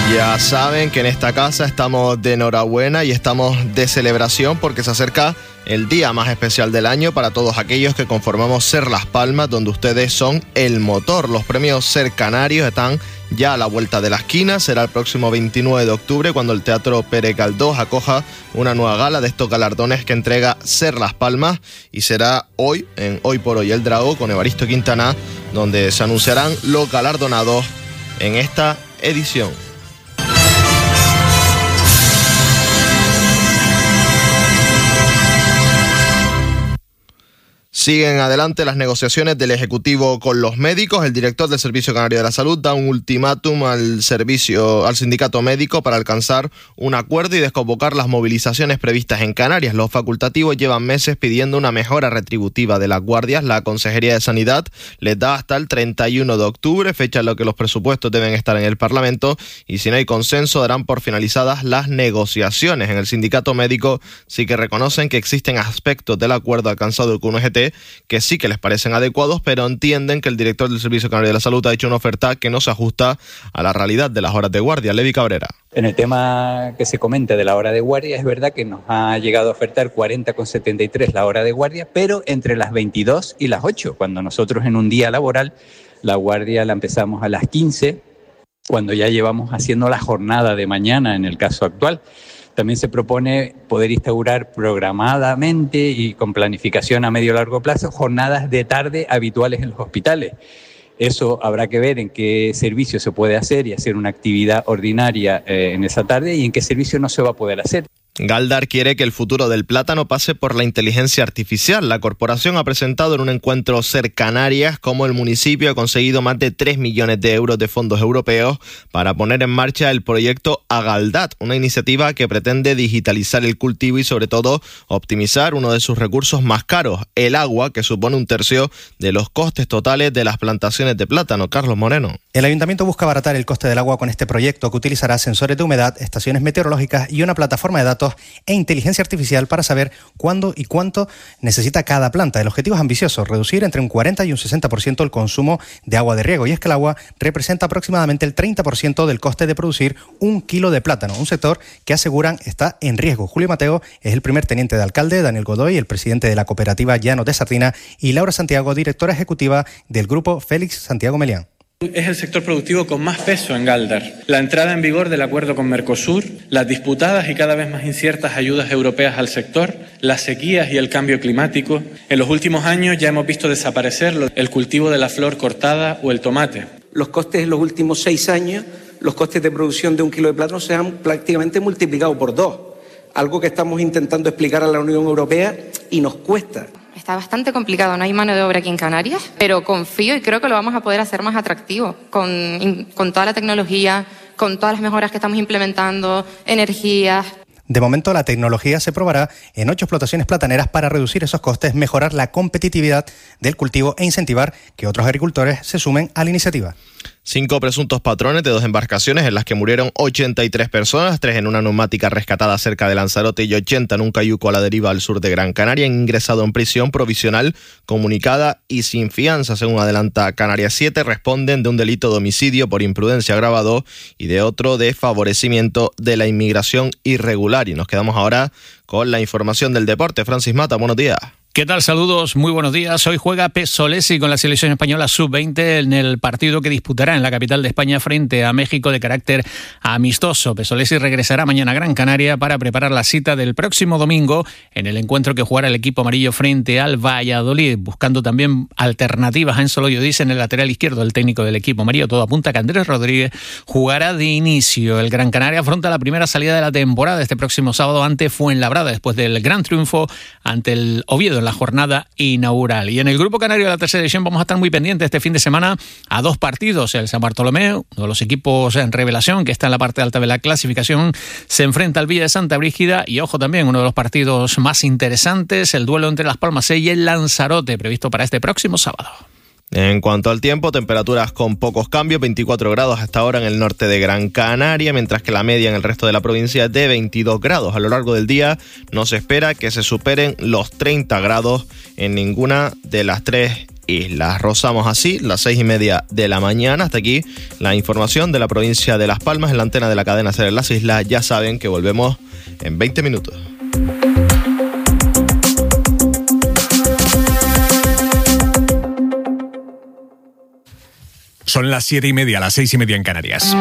Ya saben que en esta casa estamos de enhorabuena y estamos de celebración porque se acerca el día más especial del año para todos aquellos que conformamos Ser Las Palmas, donde ustedes son el motor. Los premios Ser Canarios están ya a la vuelta de la esquina. Será el próximo 29 de octubre cuando el Teatro Pere Galdós acoja una nueva gala de estos galardones que entrega Ser Las Palmas, y será hoy, en Hoy por Hoy El Drago, con Evaristo Quintana, donde se anunciarán los galardonados en esta edición. Siguen adelante las negociaciones del Ejecutivo con los médicos. El director del Servicio Canario de la Salud da un ultimátum al sindicato médico para alcanzar un acuerdo y desconvocar las movilizaciones previstas en Canarias. Los facultativos llevan meses pidiendo una mejora retributiva de las guardias. La Consejería de Sanidad les da hasta el 31 de octubre, fecha en la que los presupuestos deben estar en el Parlamento, y si no hay consenso darán por finalizadas las negociaciones. En el sindicato médico sí que reconocen que existen aspectos del acuerdo alcanzado con UGT que sí que les parecen adecuados, pero entienden que el director del Servicio Canario de la Salud ha hecho una oferta que no se ajusta a la realidad de las horas de guardia. Levi Cabrera. En el tema que se comenta de la hora de guardia, es verdad que nos ha llegado a ofertar 40,73 la hora de guardia, pero entre las 22 y las 8, cuando nosotros en un día laboral la guardia la empezamos a las 15, cuando ya llevamos haciendo la jornada de mañana en el caso actual. También se propone poder instaurar programadamente y con planificación a medio y largo plazo jornadas de tarde habituales en los hospitales. Eso habrá que ver en qué servicio se puede hacer y hacer una actividad ordinaria en esa tarde, y en qué servicio no se va a poder hacer. Galdar quiere que el futuro del plátano pase por la inteligencia artificial. La corporación ha presentado en un encuentro Ser Canarias cómo el municipio ha conseguido más de 3 millones de euros de fondos europeos para poner en marcha el proyecto Agaldat, una iniciativa que pretende digitalizar el cultivo y sobre todo optimizar uno de sus recursos más caros, el agua, que supone un tercio de los costes totales de las plantaciones de plátano. Carlos Moreno. El ayuntamiento busca abaratar el coste del agua con este proyecto, que utilizará sensores de humedad, estaciones meteorológicas y una plataforma de datos e inteligencia artificial para saber cuándo y cuánto necesita cada planta. El objetivo es ambicioso: reducir entre un 40 y un 60% el consumo de agua de riego. Y es que el agua representa aproximadamente el 30% del coste de producir un kilo de plátano, un sector que aseguran está en riesgo. Julio Mateo es el primer teniente de alcalde, Daniel Godoy, el presidente de la cooperativa Llanos de Sardina, y Laura Santiago, directora ejecutiva del grupo Félix Santiago Melián. Es el sector productivo con más peso en Galdar. La entrada en vigor del acuerdo con Mercosur, las disputadas y cada vez más inciertas ayudas europeas al sector, las sequías y el cambio climático. En los últimos años ya hemos visto desaparecer el cultivo de la flor cortada o el tomate. Los costes en los últimos 6 años, los costes de producción de un kilo de plátano se han prácticamente multiplicado por 2. Algo que estamos intentando explicar a la Unión Europea y nos cuesta. Está bastante complicado, no hay mano de obra aquí en Canarias, pero confío y creo que lo vamos a poder hacer más atractivo con toda la tecnología, con todas las mejoras que estamos implementando, energías. De momento, la tecnología se probará en 8 explotaciones plataneras para reducir esos costes, mejorar la competitividad del cultivo e incentivar que otros agricultores se sumen a la iniciativa. 5 presuntos patrones de 2 embarcaciones en las que murieron 83 personas, 3 en una neumática rescatada cerca de Lanzarote y 80 en un cayuco a la deriva al sur de Gran Canaria, han ingresado en prisión provisional, comunicada y sin fianza. Según adelanta Canarias 7, responden de un delito de homicidio por imprudencia agravado y de otro de favorecimiento de la inmigración irregular. Y nos quedamos ahora con la información del deporte. Francis Mata, buenos días. ¿Qué tal? Saludos, muy buenos días. Hoy juega Pesolesi con la selección española sub-20 en el partido que disputará en la capital de España frente a México de carácter amistoso. Pesolesi regresará mañana a Gran Canaria para preparar la cita del próximo domingo en el encuentro que jugará el equipo amarillo frente al Valladolid, buscando también alternativas a Enzo Loyodis en el lateral izquierdo. El técnico del equipo amarillo todo apunta que Andrés Rodríguez jugará de inicio. El Gran Canaria afronta la primera salida de la temporada este próximo sábado ante Fuenlabrada, después del gran triunfo ante el Oviedo en la jornada inaugural. Y en el Grupo Canario de la Tercera División vamos a estar muy pendientes este fin de semana a 2 partidos. El San Bartolomé, uno de los equipos en revelación que está en la parte alta de la clasificación, se enfrenta al Villa de Santa Brígida, y ojo también, uno de los partidos más interesantes, el duelo entre Las Palmas y el Lanzarote, previsto para este próximo sábado. En cuanto al tiempo, temperaturas con pocos cambios, 24 grados hasta ahora en el norte de Gran Canaria, mientras que la media en el resto de la provincia es de 22 grados. A lo largo del día no se espera que se superen los 30 grados en ninguna de las 3 islas. Rozamos así las 6:30 de la mañana. Hasta aquí la información de la provincia de Las Palmas en la antena de la cadena SER en las islas. Ya saben que volvemos en 20 minutos. Son las 7:30, las 6:30 en Canarias.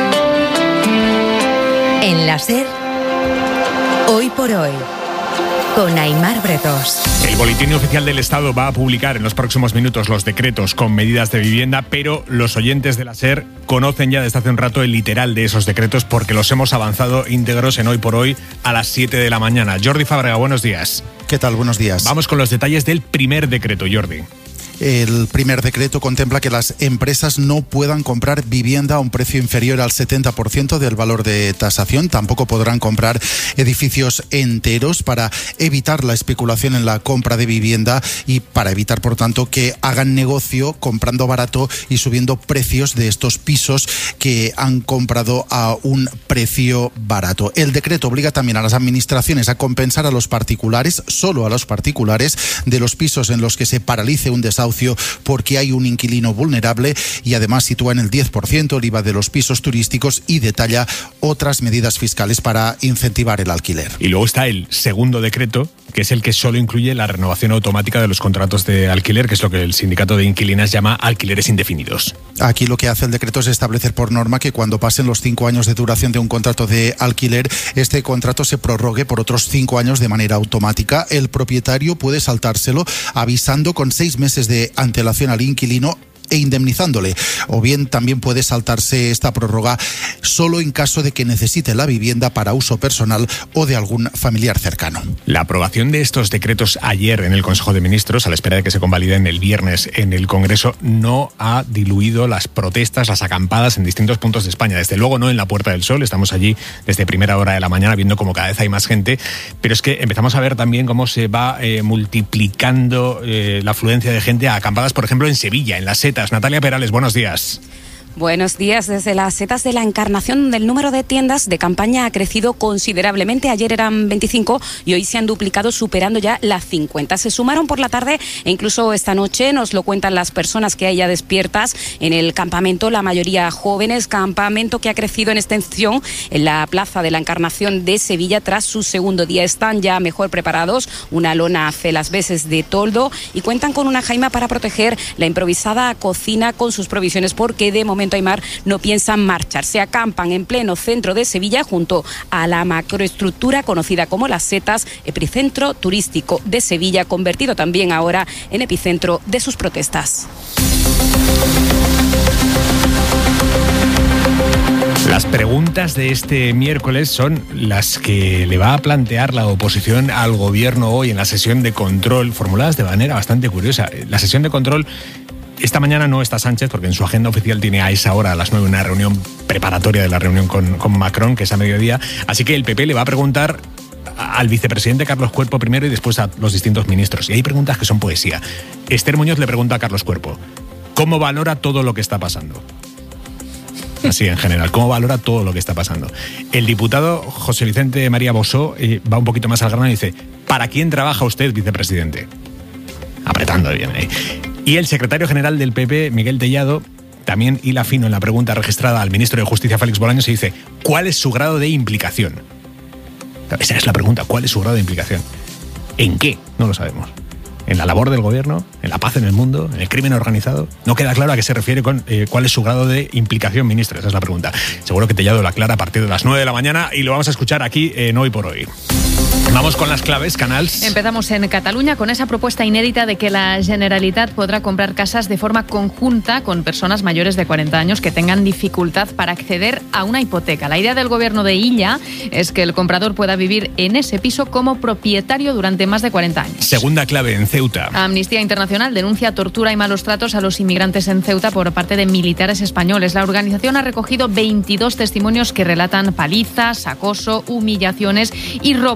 En la SER, Hoy por Hoy, con Aimar Bretos. El Boletín Oficial del Estado va a publicar en los próximos minutos los decretos con medidas de vivienda, pero los oyentes de la SER conocen ya desde hace un rato el literal de esos decretos porque los hemos avanzado íntegros en Hoy por Hoy a las 7 de la mañana. Jordi Fábrega, buenos días. ¿Qué tal? Buenos días. Vamos con los detalles del primer decreto, Jordi. El primer decreto contempla que las empresas no puedan comprar vivienda a un precio inferior al 70% del valor de tasación. Tampoco podrán comprar edificios enteros para evitar la especulación en la compra de vivienda y para evitar, por tanto, que hagan negocio comprando barato y subiendo precios de estos pisos que han comprado a un precio barato. El decreto obliga también a las administraciones a compensar a los particulares, solo a los particulares, de los pisos en los que se paralice un desahucio porque hay un inquilino vulnerable, y además sitúa en el 10% el IVA de los pisos turísticos y detalla otras medidas fiscales para incentivar el alquiler. Y luego está el segundo decreto, que es el que solo incluye la renovación automática de los contratos de alquiler, que es lo que el sindicato de inquilinas llama alquileres indefinidos. Aquí lo que hace el decreto es establecer por norma que cuando pasen los 5 años de duración de un contrato de alquiler, este contrato se prorrogue por otros 5 años de manera automática. El propietario puede saltárselo avisando con 6 meses de antelación al inquilino e indemnizándole, o bien también puede saltarse esta prórroga solo en caso de que necesite la vivienda para uso personal o de algún familiar cercano. La aprobación de estos decretos ayer en el Consejo de Ministros, a la espera de que se convaliden el viernes en el Congreso, no ha diluido las protestas, las acampadas en distintos puntos de España. Desde luego no en la Puerta del Sol, estamos allí desde primera hora de la mañana viendo cómo cada vez hay más gente, pero es que empezamos a ver también cómo se va multiplicando la afluencia de gente a acampadas, por ejemplo, en Sevilla, en las Setas. Natalia Perales, buenos días. Buenos días. Desde las Setas de la Encarnación, donde el número de tiendas de campaña ha crecido considerablemente. Ayer eran 25 y hoy se han duplicado, superando ya las 50. Se sumaron por la tarde e incluso esta noche, nos lo cuentan las personas que hay ya despiertas en el campamento, la mayoría jóvenes. Campamento que ha crecido en extensión en la Plaza de la Encarnación de Sevilla tras su segundo día. Están ya mejor preparados, una lona hace las veces de toldo y cuentan con una jaima para proteger la improvisada cocina con sus provisiones, porque de momento Aimar no piensan marchar. Se acampan en pleno centro de Sevilla junto a la macroestructura conocida como Las Setas, epicentro turístico de Sevilla, convertido también ahora en epicentro de sus protestas. Las preguntas de este miércoles son las que le va a plantear la oposición al gobierno hoy en la sesión de control, formuladas de manera bastante curiosa. La sesión de control, esta mañana no está Sánchez, porque en su agenda oficial tiene a esa hora, a las 9, una reunión preparatoria de la reunión con Macron, que es a mediodía. Así que el PP le va a preguntar al vicepresidente Carlos Cuerpo primero y después a los distintos ministros. Y hay preguntas que son poesía. Esther Muñoz le pregunta a Carlos Cuerpo: ¿cómo valora todo lo que está pasando? Así en general, ¿cómo valora todo lo que está pasando? El diputado José Vicente María Bosó va un poquito más al grano y dice: ¿para quién trabaja usted, vicepresidente? Apretando bien ahí. Y el secretario general del PP, Miguel Tellado, también hila fino en la pregunta registrada al ministro de Justicia, Félix Bolaños, y dice: ¿cuál es su grado de implicación? Esa es la pregunta, ¿cuál es su grado de implicación? ¿En qué? No lo sabemos. ¿En la labor del gobierno? ¿En la paz en el mundo? ¿En el crimen organizado? No queda claro a qué se refiere con cuál es su grado de implicación, ministro. Esa es la pregunta. Seguro que Tellado lo aclara a partir de las 9 de la mañana y lo vamos a escuchar aquí en Hoy por Hoy. Vamos con las claves, Canals. Empezamos en Cataluña con esa propuesta inédita de que la Generalitat podrá comprar casas de forma conjunta con personas mayores de 40 años que tengan dificultad para acceder a una hipoteca. La idea del gobierno de Illa es que el comprador pueda vivir en ese piso como propietario durante más de 40 años. Segunda clave en Ceuta. Amnistía Internacional denuncia tortura y malos tratos a los inmigrantes en Ceuta por parte de militares españoles. La organización ha recogido 22 testimonios que relatan palizas, acoso, humillaciones y robos por parte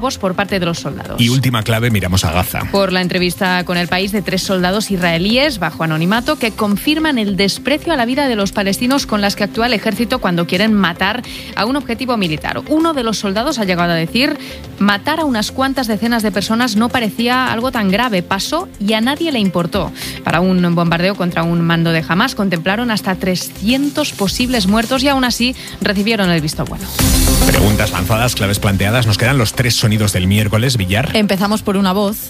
parte de los soldados. Y última clave, miramos a Gaza. Por la entrevista con El País de 3 soldados israelíes bajo anonimato que confirman el desprecio a la vida de los palestinos con las que actúa el ejército cuando quieren matar a un objetivo militar. Uno de los soldados ha llegado a decir: matar a unas cuantas decenas de personas no parecía algo tan grave, pasó y a nadie le importó. Para un bombardeo contra un mando de Hamás contemplaron hasta 300 posibles muertos y aún así recibieron el visto bueno. Preguntas lanzadas, claves planteadas. Nos quedan los 3 sonidos del miércoles, Villar. Empezamos por una voz.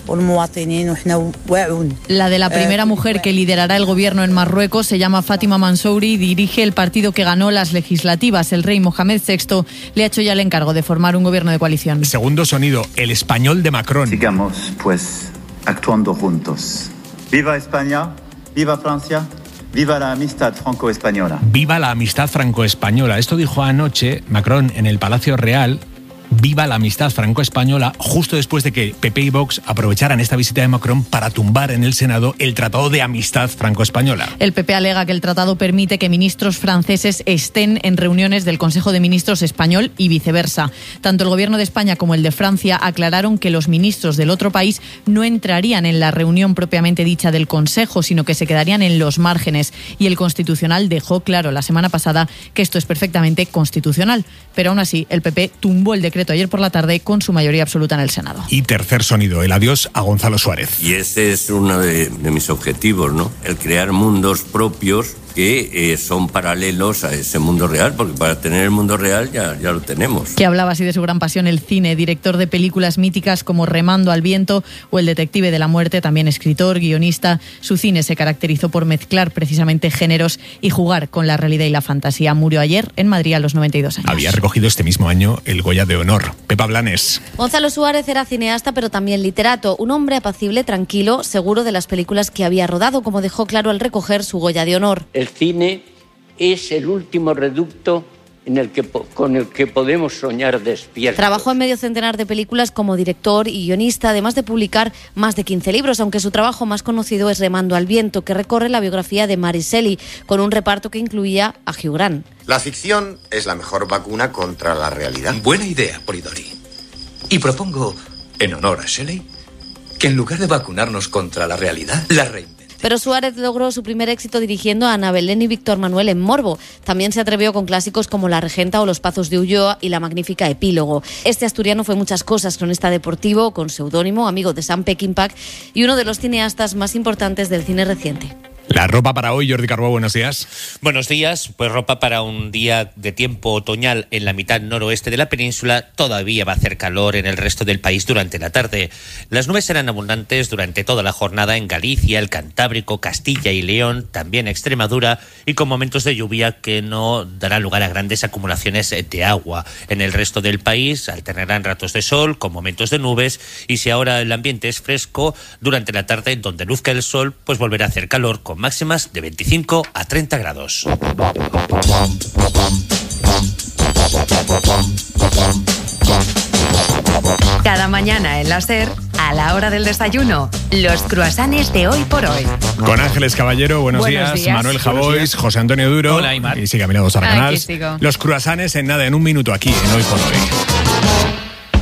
La de la primera mujer que liderará el gobierno en Marruecos se llama Fátima Mansouri y dirige el partido que ganó las legislativas. El rey Mohamed VI le ha hecho ya el encargo de formar un gobierno de coalición. Segundo sonido, el español de Macron. Sigamos, pues, actuando juntos. ¡Viva España! ¡Viva Francia! ¡Viva la amistad franco-española! ¡Viva la amistad franco-española! Esto dijo anoche Macron en el Palacio Real. Viva la amistad franco-española, justo después de que PP y Vox aprovecharan esta visita de Macron para tumbar en el Senado el Tratado de Amistad franco-española. El PP alega que el tratado permite que ministros franceses estén en reuniones del Consejo de Ministros español y viceversa. Tanto el Gobierno de España como el de Francia aclararon que los ministros del otro país no entrarían en la reunión propiamente dicha del Consejo, sino que se quedarían en los márgenes. Y el Constitucional dejó claro la semana pasada que esto es perfectamente constitucional. Pero aún así, el PP tumbó el decreto ayer por la tarde con su mayoría absoluta en el Senado. Y tercer sonido, el adiós a Gonzalo Suárez. Y ese es uno de mis objetivos, ¿no? El crear mundos propios que son paralelos a ese mundo real, porque para tener el mundo real ya lo tenemos. Que hablaba así de su gran pasión el cine, director de películas míticas como Remando al viento o El detective de la muerte, también escritor, guionista. Su cine se caracterizó por mezclar precisamente géneros y jugar con la realidad y la fantasía. Murió ayer en Madrid a los 92 años. Había recogido este mismo año el Goya de Honor. Pepa Blanes. Gonzalo Suárez era cineasta pero también literato, un hombre apacible, tranquilo, seguro de las películas que había rodado, como dejó claro al recoger su Goya de Honor. El cine es el último reducto con el que podemos soñar despiertos. Trabajó en medio centenar de películas como director y guionista, además de publicar más de 15 libros, aunque su trabajo más conocido es Remando al viento, que recorre la biografía de Mary Shelley, con un reparto que incluía a Hugh Grant. La ficción es la mejor vacuna contra la realidad. Buena idea, Polidori. Y propongo, en honor a Shelley, que en lugar de vacunarnos contra la realidad, la reinventemos. Pero Suárez logró su primer éxito dirigiendo a Ana Belén y Víctor Manuel en Morbo. También se atrevió con clásicos como La Regenta o Los Pazos de Ulloa y la magnífica Epílogo. Este asturiano fue muchas cosas: cronista deportivo, con seudónimo, amigo de Sam Peckinpah y uno de los cineastas más importantes del cine reciente. La ropa para hoy, Jordi Carbó, buenos días. Buenos días, pues ropa para un día de tiempo otoñal en la mitad noroeste de la península. Todavía va a hacer calor en el resto del país durante la tarde. Las nubes serán abundantes durante toda la jornada en Galicia, el Cantábrico, Castilla y León, también Extremadura, y con momentos de lluvia que no darán lugar a grandes acumulaciones de agua. En el resto del país alternarán ratos de sol con momentos de nubes, y si ahora el ambiente es fresco, durante la tarde, donde luzca el sol, pues volverá a hacer calor con máximas de 25 a 30 grados. Cada mañana en la SER, a la hora del desayuno, los cruasanes de Hoy por Hoy. Con Ángeles Caballero, buenos días. Manuel Javois, José Antonio Duro. Hola, Aymar. Y sigue a mi lado Sara Canals. Los cruasanes en nada, en un minuto aquí en Hoy por Hoy.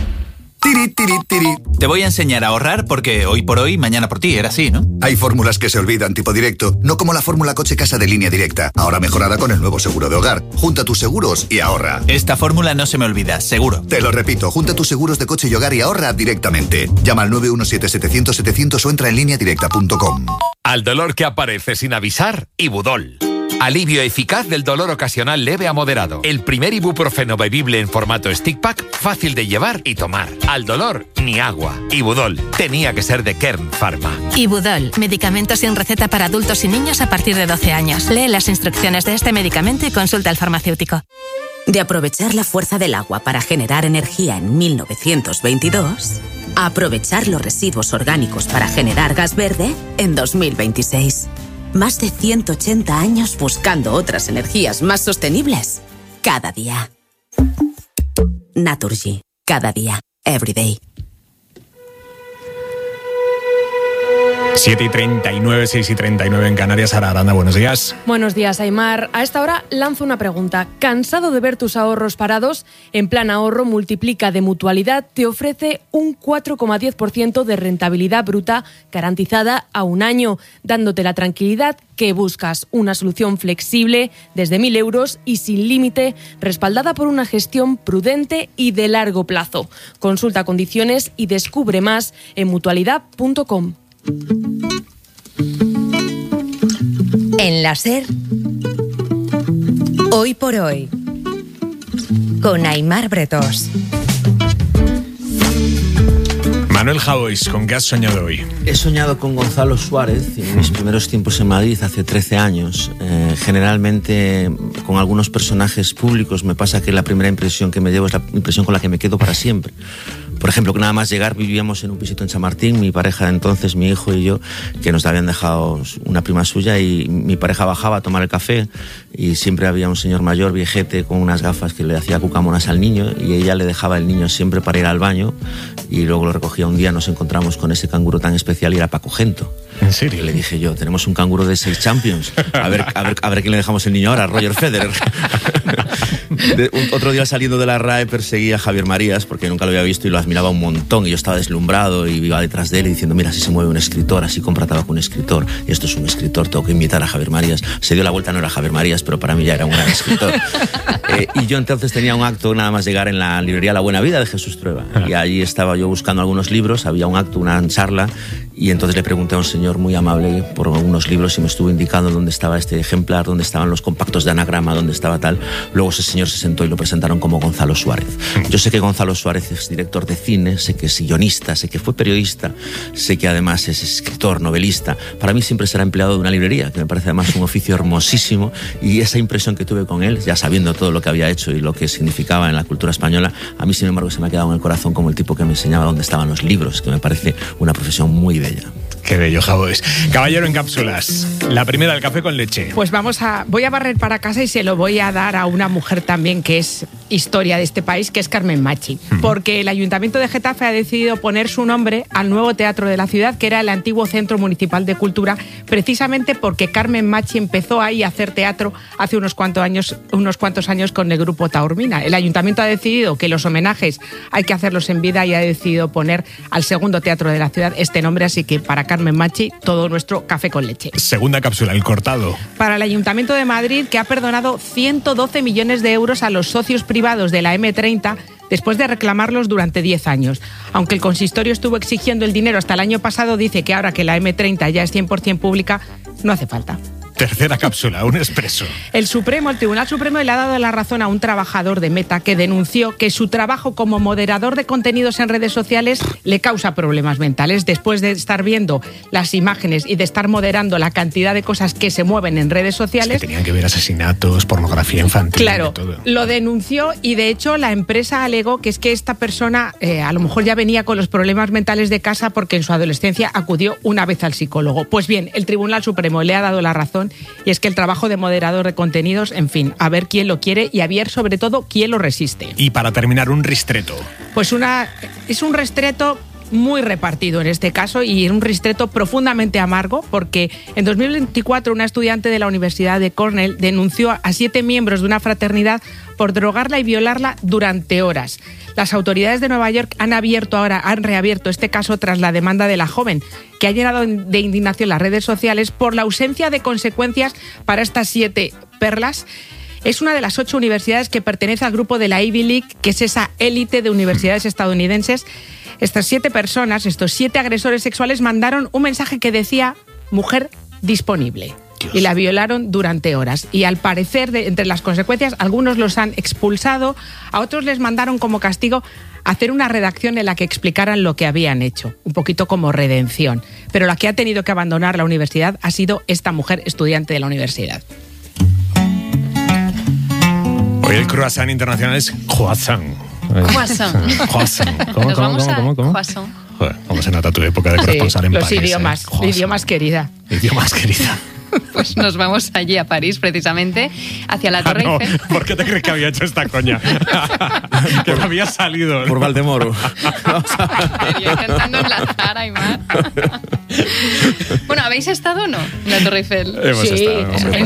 Te voy a enseñar a ahorrar porque hoy por hoy, mañana por ti, era así, ¿no? Hay fórmulas que se olvidan tipo directo, no como la fórmula coche-casa de Línea Directa, ahora mejorada con el nuevo seguro de hogar. Junta tus seguros y ahorra. Esta fórmula no se me olvida, seguro. Te lo repito, junta tus seguros de coche y hogar y ahorra directamente. Llama al 917-700-700 o entra en lineadirecta.com. Al dolor que aparece sin avisar, Ibudol. Alivio eficaz del dolor ocasional leve a moderado. El primer ibuprofeno bebible en formato stick pack, fácil de llevar y tomar. Al dolor, ni agua. Ibudol. Tenía que ser de Kern Pharma. Ibudol. Medicamento sin receta para adultos y niños a partir de 12 años. Lee las instrucciones de este medicamento y consulta al farmacéutico. De aprovechar la fuerza del agua para generar energía en 1922, a aprovechar los residuos orgánicos para generar gas verde en 2026. Más de 180 años buscando otras energías más sostenibles. Cada día. Naturgy. Cada día. Every day. 7:39, 6:39 en Canarias. Sara Aranda, buenos días. Buenos días, Aimar. A esta hora lanzo una pregunta. ¿Cansado de ver tus ahorros parados? En Plan Ahorro Multiplica de Mutualidad te ofrece un 4,10% de rentabilidad bruta garantizada a un año, dándote la tranquilidad que buscas. Una solución flexible desde 1.000 euros y sin límite, respaldada por una gestión prudente y de largo plazo. Consulta condiciones y descubre más en mutualidad.com. En la SER, Hoy por Hoy, con Aimar Bretós. Manuel Javois, ¿con qué has soñado hoy? He soñado con Gonzalo Suárez en mis primeros tiempos en Madrid, hace 13 años. Generalmente, con algunos personajes públicos, me pasa que la primera impresión que me llevo es la impresión con la que me quedo para siempre. Por ejemplo, que nada más llegar vivíamos en un pisito en Chamartín, mi pareja de entonces, mi hijo y yo, que nos habían dejado una prima suya, y mi pareja bajaba a tomar el café y siempre había un señor mayor, viejete, con unas gafas que le hacía cucamonas al niño, y ella le dejaba el niño siempre para ir al baño y luego lo recogía. Un día nos encontramos con ese canguro tan especial y era Paco Gento. ¿En serio? Y le dije yo, tenemos un canguro de 6 Champions, a ver quién le dejamos el niño ahora, Roger Federer. Otro día saliendo de la RAE perseguí a Javier Marías porque nunca lo había visto y lo admiraba un montón, y yo estaba deslumbrado y iba detrás de él diciendo, mira, así se mueve un escritor, así compra tabaco un escritor, y esto es un escritor, tengo que imitar a Javier Marías. Se dio la vuelta, no era Javier Marías, pero para mí ya era un gran escritor. Y yo entonces tenía un acto nada más llegar en la librería La Buena Vida de Jesús Trueba, y allí estaba yo buscando algunos libros, había un acto, una charla, y entonces le pregunté a un señor muy amable por algunos libros y me estuvo indicando dónde estaba este ejemplar, dónde estaban los compactos de anagrama, dónde estaba tal. Luego ese señor se sentó y lo presentaron como Gonzalo Suárez. Yo sé que Gonzalo Suárez es director de cine, sé que es guionista, sé que fue periodista, sé que además es escritor, novelista. Para mí siempre será empleado de una librería, que me parece además un oficio hermosísimo, y esa impresión que tuve con él, ya sabiendo todo lo que había hecho y lo que significaba en la cultura española, a mí sin embargo se me ha quedado en el corazón como el tipo que me enseñaba dónde estaban los libros, que me parece una profesión muy bella. Qué bello, Javois. Caballero en cápsulas. La primera, el café con leche. Pues voy a barrer para casa y se lo voy a dar a una mujer también que es historia de este país, que es Carmen Machi. Porque el Ayuntamiento de Getafe ha decidido poner su nombre al nuevo teatro de la ciudad, que era el antiguo Centro Municipal de Cultura, precisamente porque Carmen Machi empezó ahí a hacer teatro hace unos cuantos años con el grupo Taormina. El Ayuntamiento ha decidido que los homenajes hay que hacerlos en vida y ha decidido poner al segundo teatro de la ciudad este nombre, así que para Carmen Machi, todo nuestro café con leche. Segunda cápsula, el cortado. Para el Ayuntamiento de Madrid, que ha perdonado 112 millones de euros a los socios privados de la M30 después de reclamarlos durante 10 años. Aunque el consistorio estuvo exigiendo el dinero hasta el año pasado, dice que ahora que la M30 ya es 100% pública, no hace falta. Tercera cápsula, un expreso. El Tribunal Supremo le ha dado la razón a un trabajador de Meta que denunció que su trabajo como moderador de contenidos en redes sociales le causa problemas mentales. Después de estar viendo las imágenes y de estar moderando la cantidad de cosas que se mueven en redes sociales... Es que tenían que ver asesinatos, pornografía infantil... Claro, todo. Lo denunció y de hecho la empresa alegó que es que esta persona a lo mejor ya venía con los problemas mentales de casa porque en su adolescencia acudió una vez al psicólogo. Pues bien, el Tribunal Supremo le ha dado la razón, y es que el trabajo de moderador de contenidos, en fin, a ver quién lo quiere y a ver sobre todo quién lo resiste. Y para terminar, un ristreto. Pues es un ristreto muy repartido en este caso, y un ristreto profundamente amargo, porque en 2024 una estudiante de la Universidad de Cornell denunció a 7 miembros de una fraternidad por drogarla y violarla durante horas. Las autoridades de Nueva York han reabierto este caso tras la demanda de la joven, que ha llenado de indignación las redes sociales por la ausencia de consecuencias para estas 7 perlas. Es una de las 8 universidades que pertenece al grupo de la Ivy League, que es esa élite de universidades estadounidenses. Estas 7 personas, estos 7 agresores sexuales, mandaron un mensaje que decía mujer disponible. Dios. Y la violaron durante horas. Y al parecer, entre las consecuencias, algunos los han expulsado, a otros les mandaron como castigo hacer una redacción en la que explicaran lo que habían hecho, un poquito como redención. Pero la que ha tenido que abandonar la universidad ha sido esta mujer estudiante de la universidad. Hoy el croissant internacional es croissant. Croissant. ¿Cómo? Joder, ¿cómo se nota tu época de corresponsal en los París? Los idiomas, querida. Idiomas, querida. Pues nos vamos allí a París, precisamente, hacia la Torre Eiffel. ¿Por qué te crees que había hecho esta coña? Que me había salido. Por Valdemoro. Intentando enlazar, Aimar. Bueno, ¿habéis estado o no en la Torre Eiffel? Hemos estado.